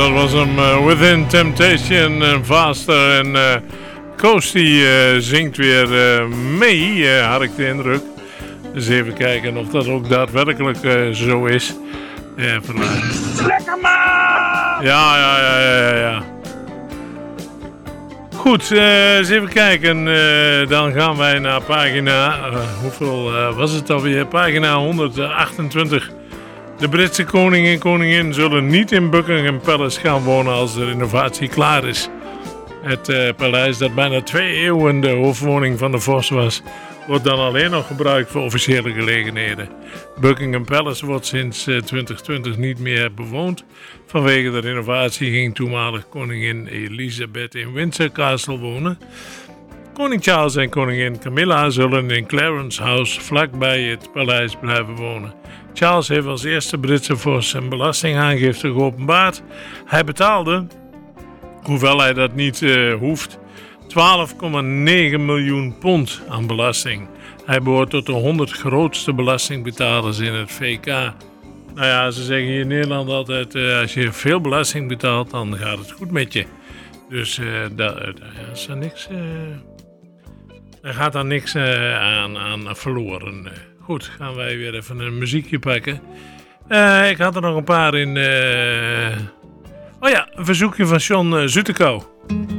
Dat was hem, Within Temptation en Faster. En Koos die zingt weer mee, had ik de indruk. Dus even kijken of dat ook daadwerkelijk zo is. Lekker man! Ja. Goed, eens even kijken. Dan gaan wij naar pagina... hoeveel was het alweer? Pagina 128. De Britse koning en koningin zullen niet in Buckingham Palace gaan wonen als de renovatie klaar is. Het paleis dat bijna 2 eeuwen de hoofdwoning van de vorst was, wordt dan alleen nog gebruikt voor officiële gelegenheden. Buckingham Palace wordt sinds 2020 niet meer bewoond. Vanwege de renovatie ging toenmalig koningin Elizabeth in Windsor Castle wonen. Koning Charles en koningin Camilla zullen in Clarence House vlakbij het paleis blijven wonen. Charles heeft als eerste Britse vorst zijn belastingaangifte geopenbaard. Hij betaalde, hoewel hij dat niet hoeft, 12,9 miljoen pond aan belasting. Hij behoort tot de 100 grootste belastingbetalers in het VK. Nou ja, ze zeggen hier in Nederland altijd, als je veel belasting betaalt, dan gaat het goed met je. Dus daar gaat dan niks aan verloren. Goed, gaan wij weer even een muziekje pakken. Ik had er nog een paar in... een verzoekje van John Zutekou.